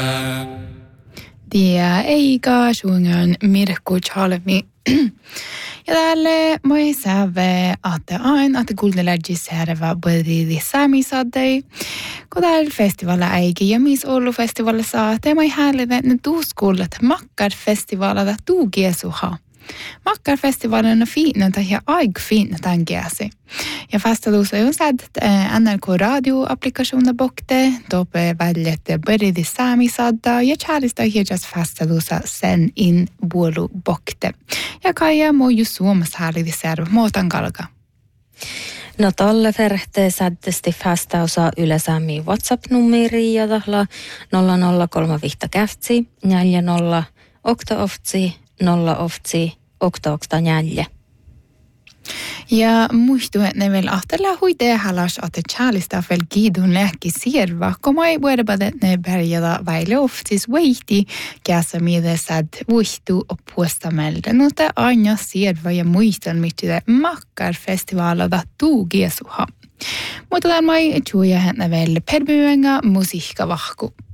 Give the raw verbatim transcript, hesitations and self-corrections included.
Dia eikä suungan Mirkku Chalmi. Ja tälle moi säve att aina att kuulteläjis härvä bodi saamisadei. Kun täällä festivaalla eikin ja mis Oulu festivaalla saa teemai häälitä ne tuuskullat makkar festivaalla tuugiesuha. Makkar festivalen on fiinata ja aik fiinata käsi. Ja festivalussa on satt N R K-radio-applikationer bokte, toppe väljet började saamisadda ja chaalista hiejas festivalussa sen in buolu bokte. Ja kaija muu ju suomas häälidi serva muutan kalka. No tolle verhte säddesti festausa ylesämmin WhatsApp-numeri ja tahla nolla nolla kolme vihta käftsi, neljä nolla okta oftsi, nolla oftsi, okta okta neljä. Ja muistu, että ne vielä ahtella huidea halas, että chaalista vielä kiidun lääkki sierva, kun ei voida että ne pärjätä väille oftis vaihti kässä mielessä, että vuihtuu puostamelta. No tämä aina sierva ja muistan, mitä makkar festivaalata tuugiesuha. Mutta tämän mai tuoja häntä vielä permyönga musiikka vahku.